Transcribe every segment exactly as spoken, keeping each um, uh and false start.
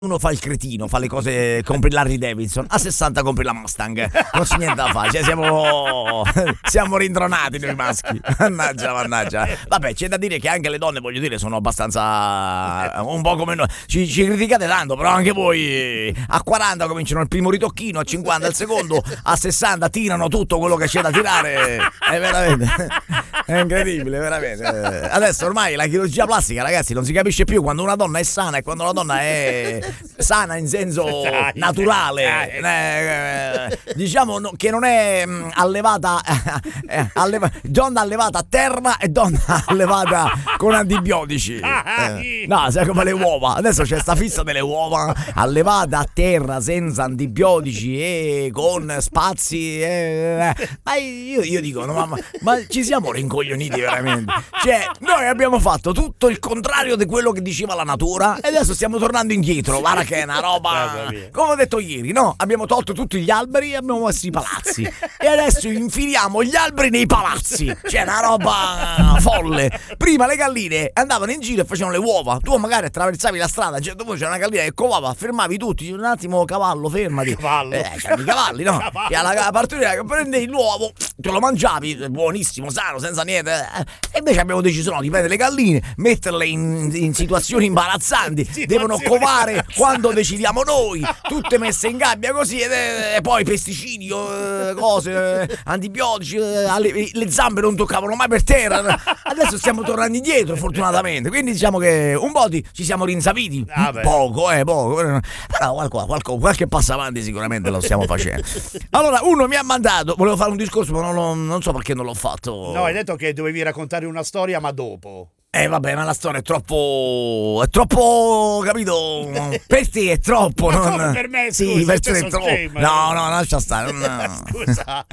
Uno fa il cretino, fa le cose, compri l'Harley Davidson, a sessanta compri la Mustang, non c'è niente da fare, cioè siamo, siamo rintronati noi maschi, mannaggia, mannaggia. Vabbè, c'è da dire che anche le donne, voglio dire, sono abbastanza, un po' come noi, ci, ci criticate tanto, però anche voi a quaranta cominciano il primo ritocchino, a cinquanta il secondo, a sessanta tirano tutto quello che c'è da tirare, è veramente, è incredibile, veramente. Adesso ormai la chirurgia plastica, ragazzi, non si capisce più quando una donna è sana e quando una donna è sana in senso naturale, eh, diciamo no, che non è mh, allevata eh, alleva, donna allevata a terra e donna allevata con antibiotici, eh, no, sai, come le uova. Adesso c'è sta fissa delle uova allevate a terra senza antibiotici e con spazi, eh, eh. Ma io, io dico no, ma, ma ci siamo rincoglioniti veramente, cioè noi abbiamo fatto tutto il contrario di quello che diceva la natura e adesso stiamo tornando indietro. Guarda che è una roba, come ho detto ieri, no? Abbiamo tolto tutti gli alberi e abbiamo messo i palazzi e adesso infiliamo gli alberi nei palazzi, c'è una roba folle. Prima le galline andavano in giro e facevano le uova, tu magari attraversavi la strada, a un certo punto c'era una gallina che covava, fermavi tutti, un attimo, cavallo, fermati, cavallo. eh, c'erano i cavalli, no? Cavallo. E alla partoriera che prendevi l'uovo, te lo mangiavi, buonissimo, sano, senza niente, e invece abbiamo deciso no, di prendere le galline, metterle in, in situazioni imbarazzanti, situazioni devono covare quando decidiamo noi, tutte messe in gabbia così, e, e poi pesticidi, eh, cose, eh, antibiotici, eh, le, le zampe non toccavano mai per terra. Adesso stiamo tornando indietro fortunatamente, quindi diciamo che un po' di, ci siamo rinsaviti, ah, poco, eh, poco, però qualche, qualche, qualche passo avanti sicuramente lo stiamo facendo. Allora uno mi ha mandato, volevo fare un discorso ma non, lo, non so perché non l'ho fatto. No, hai detto che dovevi raccontare una storia ma dopo. Eh vabbè, ma la storia è troppo, è troppo, capito? Per te è troppo, ma non come per me, scusa, sì, per te è troppo. Scema, no, no, lascia stare. No. Scusa.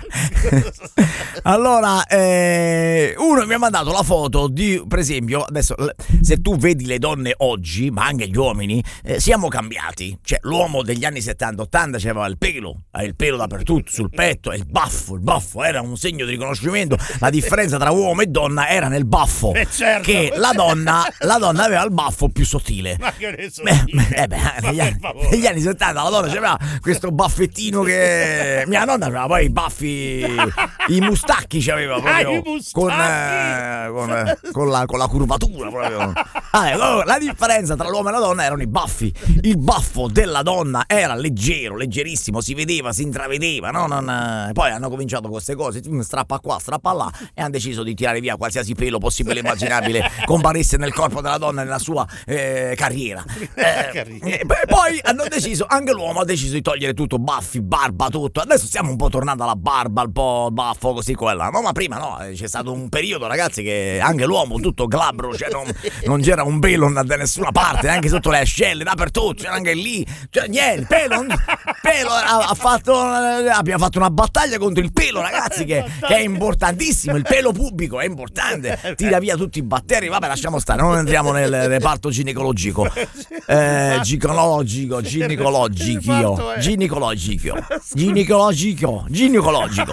Allora, eh, uno mi ha mandato la foto di, per esempio, adesso se tu vedi le donne oggi, ma anche gli uomini, eh, siamo cambiati. Cioè, l'uomo degli anni settanta ottanta c'aveva il pelo, il pelo dappertutto, sul petto, e il baffo, il baffo era un segno di riconoscimento. La differenza tra uomo e donna era nel baffo. Eh certo. Che la donna, la donna aveva il baffo più sottile. Ma che ne so beh, io? eh beh, negli, anni, negli anni settanta la donna aveva questo baffettino che mia nonna aveva poi i baffi, i mustacchi c'aveva proprio, ah, i mustacchi. con, eh, con, eh, con, la, con la curvatura proprio. Ah, ecco, la differenza tra l'uomo e la donna erano i baffi. Il baffo della donna era leggero, leggerissimo, si vedeva, si intravedeva, no? Non, eh, poi hanno cominciato con queste cose, strappa qua, strappa là, e hanno deciso di tirare via qualsiasi pelo possibile e immaginabile comparisse nel corpo della donna nella sua eh, carriera. Eh, e poi hanno deciso, anche l'uomo ha deciso di togliere tutto, baffi, barba, tutto. Adesso stiamo un po' tornando alla barba, un po' baffo, così quella. No, ma prima no, c'è stato un periodo, ragazzi, che anche l'uomo tutto glabro, cioè non, non c'era un pelo da nessuna parte, anche sotto le ascelle, dappertutto, c'era anche lì, cioè niente, pelo, pelo ha, ha fatto, abbiamo fatto una battaglia contro il pelo, ragazzi, che, che è importantissimo, il pelo pubblico è importante, tira via tutti i batteri. Vabbè, lasciamo stare, non entriamo nel reparto ginecologico, eh, ginecologico, ginecologico, ginecologico, ginecologico, ginecologico.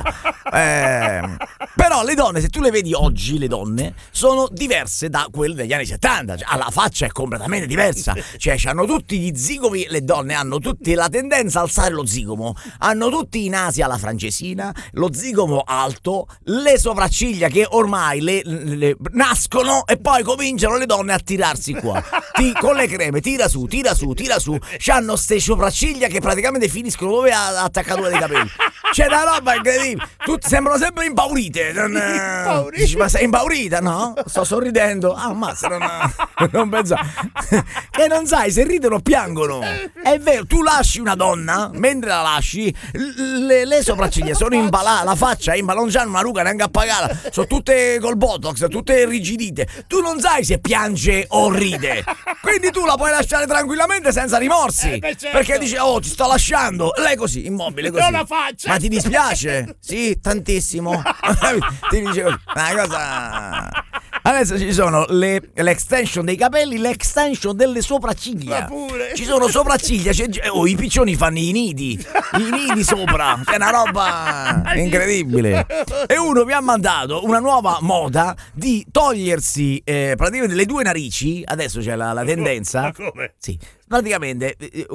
Eh, però le donne, se tu le vedi oggi, le donne sono diverse da quelle degli anni settanta, cioè, la faccia è completamente diversa, cioè hanno tutti gli zigomi, le donne hanno tutti la tendenza a alzare lo zigomo, hanno tutti i nasi alla francesina, lo zigomo alto, le sopracciglia che ormai le, le, le nascono e poi cominciano le donne a tirarsi qua, Ti, con le creme, tira su, tira su, tira su, c'hanno ste sopracciglia che praticamente finiscono dove ha attaccatura dei capelli. C'è una roba incredibile, tutte sembrano sempre impaurite. Non, impaurite. Dici, ma sei impaurita? No? Sto sorridendo. Ah, ammazza, non, non penso. Che non sai se ridono o piangono. È vero, tu lasci una donna, mentre la lasci, le, le sopracciglia sono imballate, la faccia è imballata, non c'hanno una ruga neanche a pagarla, sono tutte col botox, tutte irrigidite. Tu non sai se piange o ride. Quindi tu la puoi lasciare tranquillamente senza rimorsi, eh beh, certo. Perché dice oh ti sto lasciando, lei così immobile così, non la faccia. ma ti dispiace? Sì, tantissimo. Ti dice così una cosa Adesso ci sono le, l'extension dei capelli, l'extension delle sopracciglia. Ma pure. Ci sono sopracciglia, c'è, oh, i piccioni fanno i nidi, i nidi sopra, è una roba incredibile. E uno mi ha mandato una nuova moda di togliersi eh, praticamente le due narici, adesso c'è la, la tendenza. Ma come? Sì, praticamente eh,